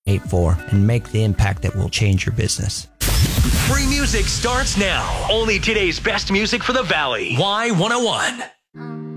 84 and make the impact that will change your business. Free music starts now. Only today's best music for the Valley. Y101.